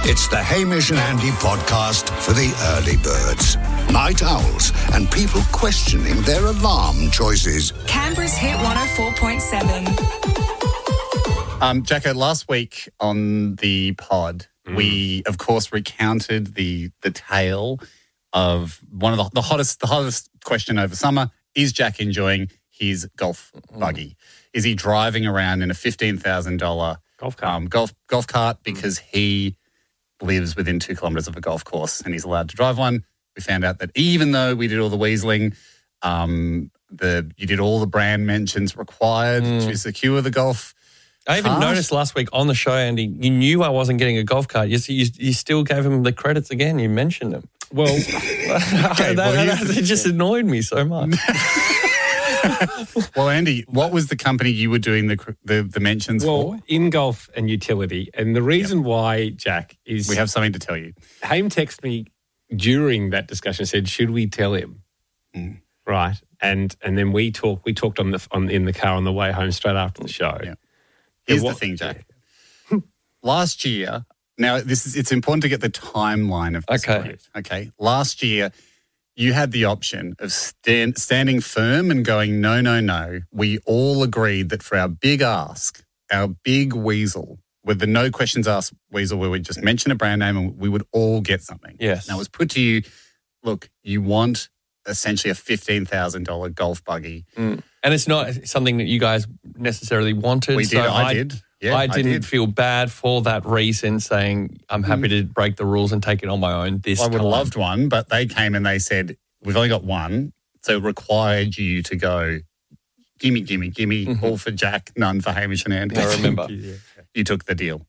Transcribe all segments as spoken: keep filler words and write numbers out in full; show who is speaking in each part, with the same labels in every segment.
Speaker 1: It's the Hamish and Andy podcast for the early birds, night owls, and people questioning their alarm choices.
Speaker 2: Canberra's Hit one oh four point seven.
Speaker 3: Um, Jacko, last week on the pod, mm. we, of course, recounted the the tale of one of the, the hottest the hottest question over summer. Is Jack enjoying his golf buggy? Mm. Is he driving around in a fifteen thousand dollars
Speaker 4: golf cart.
Speaker 3: Um, golf, golf cart because mm. he lives within two kilometres of a golf course and he's allowed to drive one? We found out that even though we did all the weaseling, um, the you did all the brand mentions required mm. to secure the golf
Speaker 5: I even
Speaker 3: cart.
Speaker 5: noticed last week on the show, Andy, you knew I wasn't getting a golf cart. You, you, you still gave him the credits again. You mentioned them.
Speaker 4: Well,
Speaker 5: okay, that, well that, it just annoyed me so much.
Speaker 3: Well, Andy, what was the company you were doing the the, the mentions
Speaker 4: well,
Speaker 3: for?
Speaker 4: In Golf and Utility. And the reason yep. why, Jack, is...
Speaker 3: We have something to tell you.
Speaker 4: Haim texted me during that discussion, said, should we tell him?
Speaker 3: Mm.
Speaker 4: Right. And and then we talked we talked on the on in the car on the way home straight after the show.
Speaker 3: Yeah. Here's what, the thing, Jack. Yeah. Last year, now this is it's important to get the timeline of this
Speaker 5: okay.
Speaker 3: correct. Okay. Last year, you had the option of stand, standing firm and going, no, no, no. We all agreed that for our big ask, our big weasel, with the no questions asked weasel, where we just mention a brand name and we would all get something.
Speaker 5: Yes.
Speaker 3: Now it was put to you, look, you want essentially a fifteen thousand dollars golf buggy.
Speaker 5: Mm. And it's not something that you guys necessarily wanted.
Speaker 3: We did,
Speaker 5: so
Speaker 3: I,
Speaker 5: I
Speaker 3: did. Yeah,
Speaker 5: I didn't
Speaker 3: I did.
Speaker 5: feel bad for that reason, saying I'm happy mm. to break the rules and take it on my own this
Speaker 3: I would
Speaker 5: time.
Speaker 3: have loved one, but they came and they said, we've only got one, so it required you to go, gimme, gimme, gimme, mm-hmm. all for Jack, none for Hamish and Andy.
Speaker 5: I remember.
Speaker 3: yeah. You took the deal.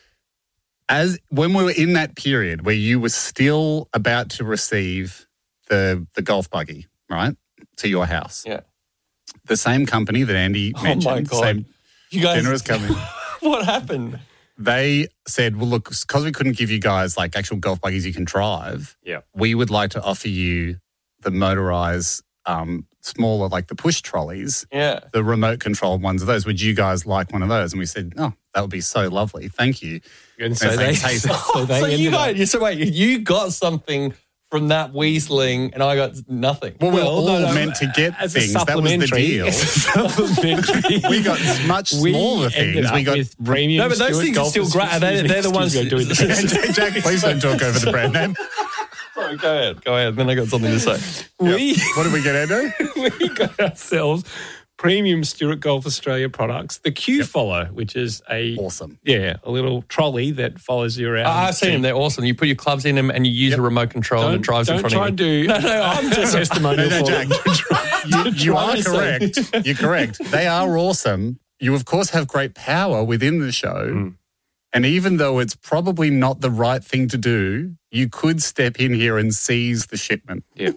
Speaker 3: As when we were in that period where you were still about to receive the the golf buggy, right, to your house.
Speaker 5: Yeah.
Speaker 3: The same company that Andy mentioned,
Speaker 5: oh my God.
Speaker 3: same
Speaker 5: you guys,
Speaker 3: generous company.
Speaker 5: What happened?
Speaker 3: They said, well, look, because we couldn't give you guys like actual golf buggies you can drive,
Speaker 4: yeah.
Speaker 3: we would like to offer you the motorised, um, smaller, like the push trolleys,
Speaker 5: yeah,
Speaker 3: the remote controlled ones of those. Would you guys like one of those? And we said, oh, that would be so lovely. Thank you.
Speaker 4: And so, and they,
Speaker 3: they,
Speaker 4: so, so they
Speaker 5: so
Speaker 4: ended
Speaker 5: you got,
Speaker 4: up...
Speaker 5: so wait, you got something from that weaseling and I got nothing.
Speaker 3: Well, we were all
Speaker 4: no, no,
Speaker 3: meant to get
Speaker 4: as
Speaker 3: things. That was the deal.
Speaker 4: Supplementary.
Speaker 3: We got much
Speaker 4: we
Speaker 3: smaller things. We got
Speaker 4: with premium.
Speaker 5: No, but those
Speaker 4: Stuart
Speaker 5: things are still great. They're, they're the ones
Speaker 4: doing
Speaker 3: the Jack, please don't talk over the brand name.
Speaker 5: Sorry, go ahead. Go ahead. Then I got something to say.
Speaker 4: We,
Speaker 3: yep. What did we get, Ando?
Speaker 4: We got ourselves premium Stuart Golf Australia products. The Q yep. Follow, which is a...
Speaker 3: Awesome.
Speaker 4: Yeah, a little trolley that follows you around.
Speaker 5: Uh, I've seen them. They're awesome. You put your clubs in them and you use yep. a remote control
Speaker 4: don't,
Speaker 5: and it drives in front of you.
Speaker 4: Don't try and do... No, no, I'm just testimonial
Speaker 3: no, no,
Speaker 4: for
Speaker 3: Jack, you, you are correct. You're correct. They are awesome. You, of course, have great power within the show. Mm. And even though it's probably not the right thing to do, you could step in here and seize the shipment.
Speaker 4: Yeah.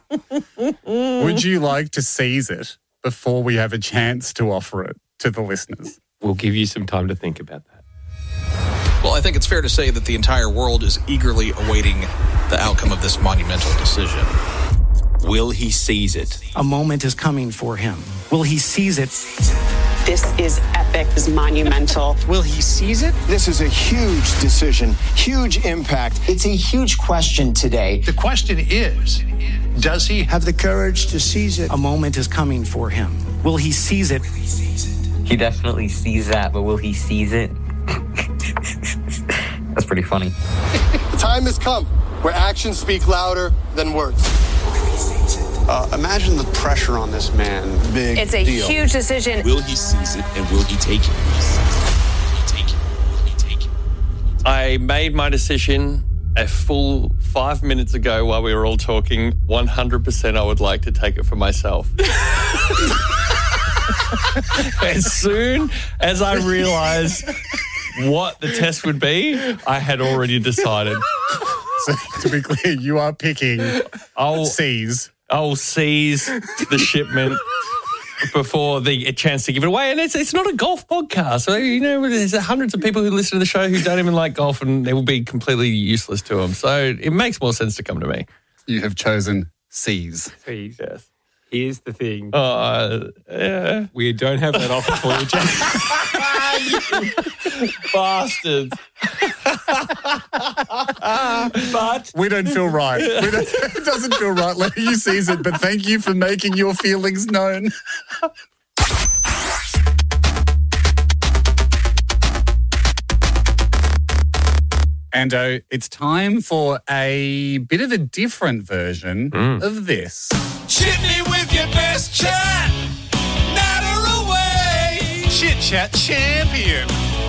Speaker 3: Would you like to seize it before we have a chance to offer it to the listeners?
Speaker 4: We'll give you some time to think about that.
Speaker 6: Well, I think it's fair to say that the entire world is eagerly awaiting the outcome of this monumental decision. Will he seize it?
Speaker 7: A moment is coming for him. Will he seize it?
Speaker 8: This is epic, this is monumental.
Speaker 9: Will he seize it? This is a huge decision, huge impact.
Speaker 10: It's a huge question today.
Speaker 11: The question is, does he
Speaker 7: have the courage to seize it? A moment is coming for him. Will he seize it?
Speaker 12: He definitely sees that, but will he seize it? That's pretty funny.
Speaker 13: The time has come where actions speak louder than words.
Speaker 14: Uh, imagine the pressure on this man. Big
Speaker 8: It's a
Speaker 14: deal.
Speaker 8: huge decision.
Speaker 15: Will he seize it and will he take it? Will he take it? Will he take it?
Speaker 5: I made my decision a full five minutes ago while we were all talking. one hundred percent I would like to take it for myself. As soon as I realised what the test would be, I had already decided.
Speaker 3: So to be clear, you are picking I'll seize.
Speaker 5: I'll seize the shipment before the a chance to give it away. And it's it's not a golf podcast. So, you know, there's hundreds of people who listen to the show who don't even like golf and it will be completely useless to them. So it makes more sense to come to me.
Speaker 3: You have chosen seize.
Speaker 4: Seize, yes. Here's the thing.
Speaker 5: Uh, yeah.
Speaker 4: We don't have that offer for you, Jack.
Speaker 5: You bastards.
Speaker 4: But
Speaker 3: we don't feel right. We don't, it doesn't feel right letting you seize it, but thank you for making your feelings known. Ando, it's time for a bit of a different version mm. of this.
Speaker 16: Chit me with your best chat, natter away. Chit Chat Champion.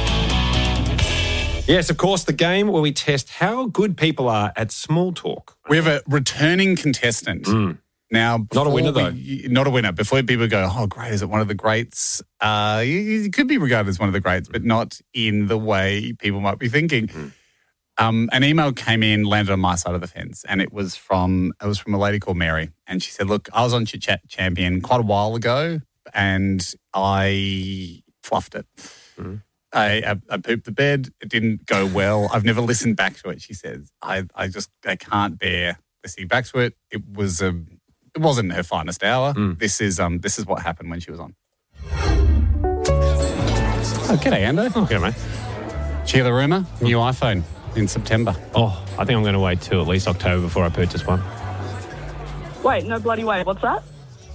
Speaker 4: Yes, of course, the game where we test how good people are at small talk.
Speaker 3: We have a returning contestant.
Speaker 4: Mm.
Speaker 3: Now,
Speaker 4: not a winner, though.
Speaker 3: We, not a winner. Before people go, oh, great, is it one of the greats? Uh, it could be regarded as one of the greats, but not in the way people might be thinking. Mm. Um, an email came in, landed on my side of the fence, and it was from it was from a lady called Mary. And she said, look, I was on Chit Chat Champion quite a while ago, and I fluffed it. Mm. I, I, I pooped the bed. It didn't go well. I've never listened back to it, she says. I, I just I can't bear listening back to it. It was a it wasn't her finest hour. Mm. This is um this is what happened when she was on. Oh, g'day, Ando.
Speaker 4: Oh, g'day, mate.
Speaker 3: Cheer the rumour, new iPhone in September.
Speaker 4: Oh, I think I'm going to wait till at least October before I purchase one.
Speaker 17: Wait, no bloody way. What's that?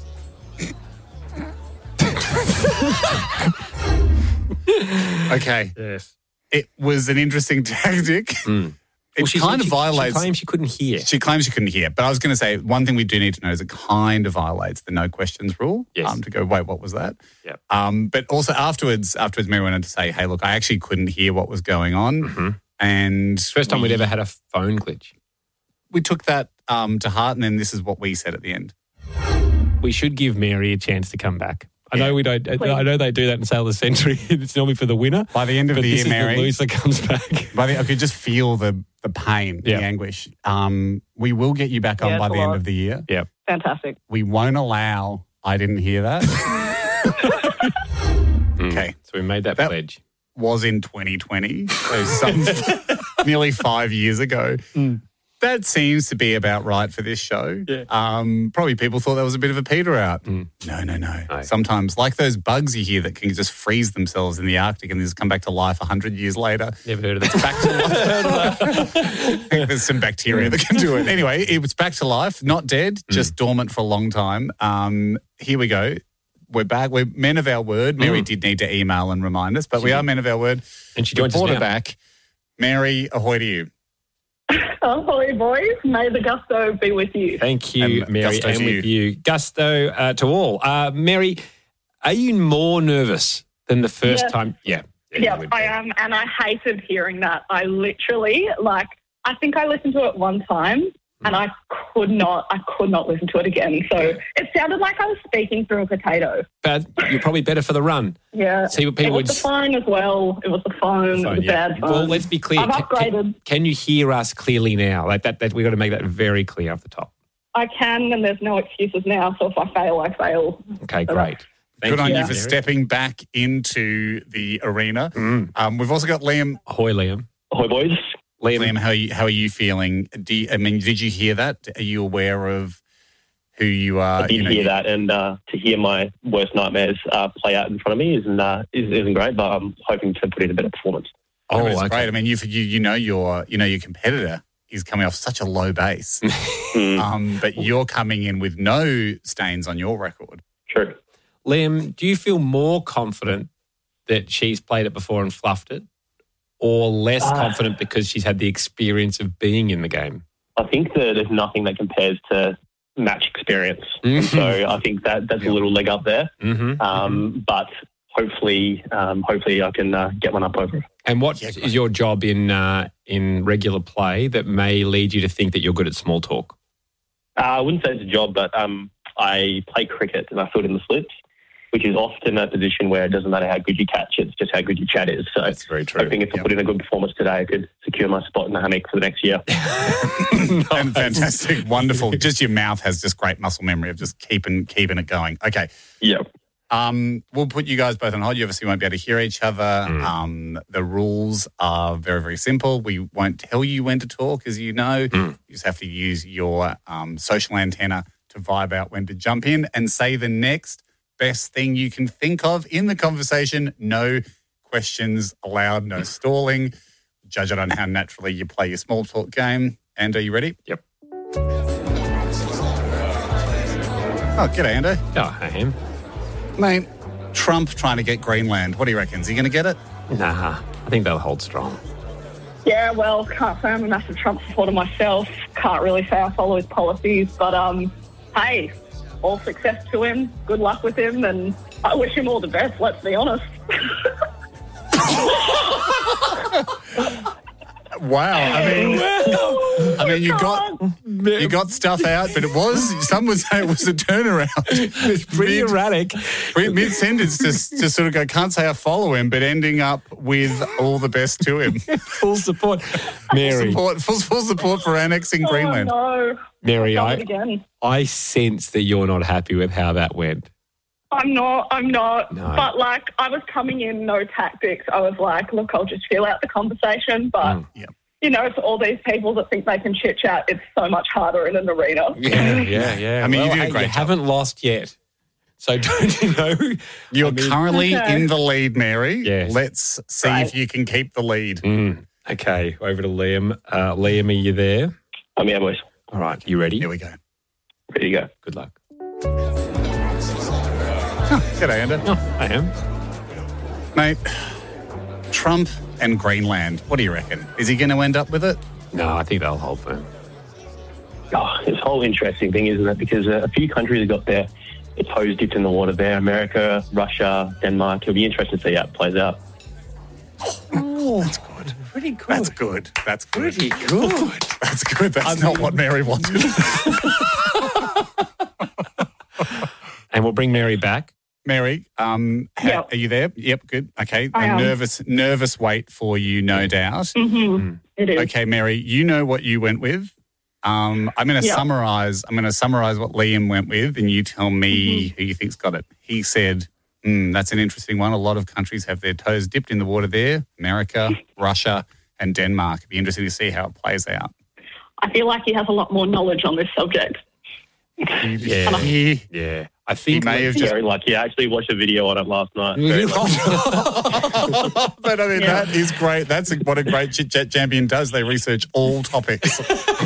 Speaker 3: Okay.
Speaker 4: Yes.
Speaker 3: It was an interesting tactic.
Speaker 4: Mm.
Speaker 3: It
Speaker 4: well,
Speaker 3: kind of
Speaker 4: she,
Speaker 3: violates...
Speaker 4: She claims she couldn't hear.
Speaker 3: She claims she couldn't hear. But I was going to say, one thing we do need to know is it kind of violates the no questions rule.
Speaker 4: Yes.
Speaker 3: Um, to go, wait, what was that?
Speaker 4: Yep.
Speaker 3: Um, but also afterwards, afterwards, Mary went on to say, hey, look, I actually couldn't hear what was going on.
Speaker 4: Mm-hmm.
Speaker 3: And
Speaker 4: first time we, we'd ever had a phone glitch.
Speaker 3: We took that um, to heart, and then this is what we said at the end.
Speaker 4: We should give Mary a chance to come back. I
Speaker 3: Yeah.
Speaker 4: know we don't.
Speaker 17: Please.
Speaker 4: I know they do that in Sale of the Century. It's normally for the winner.
Speaker 3: By the end of
Speaker 4: but
Speaker 3: the
Speaker 4: this
Speaker 3: year,
Speaker 4: is
Speaker 3: Mary,
Speaker 4: the loser comes back.
Speaker 3: By the, I could just feel the the pain,
Speaker 4: Yeah.
Speaker 3: the anguish. Um, we will get you back on
Speaker 17: Yeah,
Speaker 3: by
Speaker 17: it's
Speaker 3: the
Speaker 17: a
Speaker 3: end
Speaker 17: lot.
Speaker 3: of the year.
Speaker 4: Yep.
Speaker 17: Fantastic.
Speaker 3: We won't allow. I didn't hear that.
Speaker 4: Mm.
Speaker 3: Okay.
Speaker 4: So we made that,
Speaker 3: That-
Speaker 4: pledge.
Speaker 3: Was in twenty twenty, so some nearly five years ago.
Speaker 4: Mm.
Speaker 3: That seems to be about right for this show.
Speaker 4: Yeah.
Speaker 3: Um, probably people thought that was a bit of a peter out.
Speaker 4: Mm.
Speaker 3: No, no, no,
Speaker 4: No.
Speaker 3: Sometimes, like those bugs you hear that can just freeze themselves in the Arctic and just come back to life a hundred years later.
Speaker 4: Never heard of that.
Speaker 3: Back to life. I think there's some bacteria that can do it. Anyway, it was back to life, not dead, just dormant for a long time. Um, here we go. We're back. We're men of our word. Mary
Speaker 4: Mm.
Speaker 3: did need to email and remind us, but
Speaker 4: She
Speaker 3: we are
Speaker 4: did.
Speaker 3: men of our word.
Speaker 4: And she
Speaker 3: We
Speaker 4: joins us
Speaker 3: brought her
Speaker 4: now.
Speaker 3: back. Mary, ahoy to you.
Speaker 17: Ahoy, boys. May the gusto be with you.
Speaker 4: Thank you,
Speaker 3: And
Speaker 4: Mary,
Speaker 3: gusto
Speaker 4: and
Speaker 3: to
Speaker 4: with you. Gusto uh, to all. Uh, Mary, are you more nervous than the first
Speaker 17: Yes.
Speaker 4: time? Yeah. yeah
Speaker 17: Yeah,
Speaker 4: you would
Speaker 17: I
Speaker 4: be.
Speaker 17: am, and I hated hearing that. I literally, like, I think I listened to it one time, and I could not, I could not listen to it again. So it sounded like I was speaking through a potato.
Speaker 4: But you're probably better for the run.
Speaker 17: Yeah.
Speaker 4: See what people
Speaker 17: it was
Speaker 4: would
Speaker 17: the
Speaker 4: s-
Speaker 17: phone as well. It was the phone.
Speaker 4: Phone,
Speaker 17: it was
Speaker 4: yeah.
Speaker 17: bad phone.
Speaker 4: Well, let's be clear.
Speaker 17: I've
Speaker 4: Can-
Speaker 17: upgraded.
Speaker 4: Can, can you hear us clearly now? Like that, that we've got to make that very clear off the top.
Speaker 17: I can, and there's no excuses now. So if I fail, I fail.
Speaker 4: Okay,
Speaker 17: So
Speaker 4: great. Thank
Speaker 3: Good on you
Speaker 17: Yeah.
Speaker 3: for
Speaker 4: Mary.
Speaker 3: stepping back into the arena.
Speaker 4: Mm.
Speaker 3: Um, we've also got Liam.
Speaker 4: Ahoy, Liam.
Speaker 18: Ahoy, boys.
Speaker 4: Liam.
Speaker 3: Liam, how are you, how are you feeling? Do you, I mean, did you hear that? Are you aware of who you are?
Speaker 18: I did
Speaker 3: you know,
Speaker 18: hear
Speaker 3: you-
Speaker 18: that, and uh, to hear my worst nightmares uh, play out in front of me isn't uh, is, isn't great. But I'm hoping to put in a better performance.
Speaker 3: Oh,
Speaker 4: Oh,
Speaker 3: it's
Speaker 4: okay.
Speaker 3: great. I mean, you you you know your you know your competitor is coming off such a low base, um, but you're coming in with no stains on your record.
Speaker 18: True.
Speaker 4: Liam, do you feel more confident that she's played it before and fluffed it, or less
Speaker 18: Uh,
Speaker 4: confident because she's had the experience of being in the game?
Speaker 18: I think that there's nothing that compares to match experience.
Speaker 4: Mhm.
Speaker 18: So I think that that's a little leg up there.
Speaker 4: Mm-hmm.
Speaker 18: Um, but hopefully, um, hopefully I can uh, get one up over it.
Speaker 4: And what
Speaker 3: Yeah,
Speaker 4: is
Speaker 3: great.
Speaker 4: your job in uh, in regular play that may lead you to think that you're good at small talk?
Speaker 18: Uh, I wouldn't say it's a job, but um, I play cricket and I fill in the slips, which is often a position where it doesn't matter how good you catch, it's just how good your chat is. So
Speaker 4: That's very true.
Speaker 18: hoping if I
Speaker 3: Yep.
Speaker 18: put in a good performance today, I could secure my spot in the hammock for the next year.
Speaker 3: And fantastic, wonderful. Just your mouth has just great muscle memory of just keeping keeping it going. Okay.
Speaker 18: Yeah.
Speaker 3: Um, we'll put you guys both on hold. You obviously won't be able to hear each other.
Speaker 4: Mm.
Speaker 3: Um, the rules are very, very simple. We won't tell you when to talk, as you know.
Speaker 4: Mm.
Speaker 3: You just have to use your um, social antenna to vibe out when to jump in and say the next best thing you can think of in the conversation. No questions allowed, no stalling. judge it on how naturally you play your small talk game. And are you ready?
Speaker 4: Yep.
Speaker 3: Oh, g'day, Ando.
Speaker 4: Oh, I am.
Speaker 3: Mate, Trump trying to get Greenland. What do you reckon? Is he going to get it?
Speaker 4: Nah, I think they'll hold strong.
Speaker 17: Yeah, well, can't say I'm a massive Trump supporter myself. Can't really say I follow his policies, but um, hey, all success to him. Good luck with him, and I wish him all the best. Let's be honest.
Speaker 3: Wow, I mean, I mean, you got you got stuff out, but it was some would say it was a turnaround.
Speaker 4: It's pretty
Speaker 3: mid,
Speaker 4: erratic.
Speaker 3: Mid sentence, to to sort of go, can't say I follow him, but ending up with all the best to him.
Speaker 4: Full support, Mary.
Speaker 3: Full support, full, full support for annexing
Speaker 17: Oh,
Speaker 3: Greenland.
Speaker 17: no.
Speaker 4: Mary,
Speaker 17: I've
Speaker 4: I
Speaker 17: done it again.
Speaker 4: I sense that you're not happy with how that went.
Speaker 17: I'm not, I'm not.
Speaker 4: No.
Speaker 17: But, like, I was coming in no tactics. I was like, look, I'll just feel out the conversation. But,
Speaker 4: Mm.
Speaker 3: Yep.
Speaker 17: you know, for all these people that think they can chit-chat, it's so much harder in an arena.
Speaker 4: Yeah, yeah, yeah.
Speaker 3: I mean, you
Speaker 4: Well,
Speaker 3: did a
Speaker 4: hey,
Speaker 3: great
Speaker 4: you
Speaker 3: job.
Speaker 4: haven't lost yet. So don't you know?
Speaker 3: You're
Speaker 4: I mean-
Speaker 3: currently
Speaker 17: Okay.
Speaker 3: in the lead, Mary.
Speaker 4: Yes.
Speaker 3: Let's see
Speaker 17: Right.
Speaker 3: if you can keep the lead.
Speaker 4: Mm. Okay, over to Liam. Uh, Liam, are you there?
Speaker 18: I'm here, boys.
Speaker 4: All right, you ready?
Speaker 3: Here we go.
Speaker 18: Ready to go.
Speaker 4: Good luck.
Speaker 3: G'day, Ando.
Speaker 4: Oh, I am.
Speaker 3: Mate, Trump and Greenland. What do you reckon? Is he going to end up with it?
Speaker 4: No, I think they'll hold firm.
Speaker 18: Oh, this whole interesting thing, isn't it? Because uh, a few countries have got their, their toes dipped in the water there. America, Russia, Denmark. It'll be interesting to see how it plays out.
Speaker 4: Oh, that's good. Pretty good.
Speaker 3: That's good. That's good.
Speaker 4: Pretty good.
Speaker 3: That's good. That's
Speaker 4: I
Speaker 3: not
Speaker 4: mean-
Speaker 3: what Mary wanted.
Speaker 4: And we'll bring Mary back.
Speaker 3: Mary, um, ha-
Speaker 17: Yep.
Speaker 3: are you there? Yep, good. Okay.
Speaker 17: I
Speaker 3: A
Speaker 17: am.
Speaker 3: nervous, nervous wait for you, no doubt.
Speaker 17: Mm-hmm. It is.
Speaker 3: Okay, Mary, you know what you went with. Um, I'm going to
Speaker 17: Yep.
Speaker 3: summarize. I'm going to summarize what Liam went with, and you tell me who you think's got it. He said, mm, "That's an interesting one. A lot of countries have their toes dipped in the water there. America, Russia, and Denmark. It'd be interesting to see how it plays out."
Speaker 17: I feel like he has a lot more knowledge on this subject.
Speaker 4: Yeah.
Speaker 3: He,
Speaker 4: Yeah. I
Speaker 3: he
Speaker 4: think
Speaker 3: may have just.
Speaker 18: Very lucky. I actually watched a video on it last night. Very lucky.
Speaker 3: But I mean,
Speaker 17: Yeah.
Speaker 3: that is great. That's a, what a great Chit Chat champion does. They research all topics.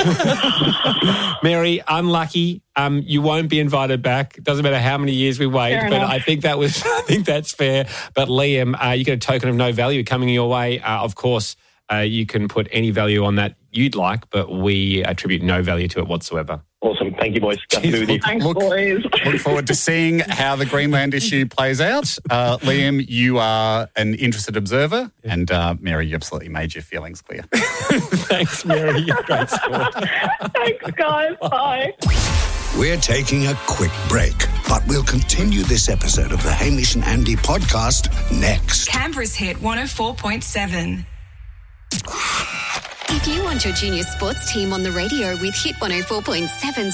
Speaker 4: Mary, unlucky. Um, you won't be invited back. It doesn't matter how many years we wait,
Speaker 17: Fair
Speaker 4: but
Speaker 17: enough.
Speaker 4: I think that was, I think that's fair. But Liam, uh, you get a token of no value coming your way. Uh, of course, uh, you can put any value on that you'd like, but we attribute no value to it whatsoever.
Speaker 18: Awesome. Thank you, boys. Good to be with you.
Speaker 17: Thanks,
Speaker 3: Look-
Speaker 17: boys.
Speaker 3: Look forward to seeing how the Greenland issue plays out. Uh, Liam, you are an interested observer, and uh, Mary, you absolutely made your feelings clear.
Speaker 4: Thanks, Mary. You're a great sport.
Speaker 17: Thanks, guys. Bye.
Speaker 1: We're taking a quick break, but we'll continue this episode of the Hamish and Andy podcast next.
Speaker 2: Canberra's Hit one oh four point seven.
Speaker 19: If you want your junior sports team on the radio with Hit one oh four point seven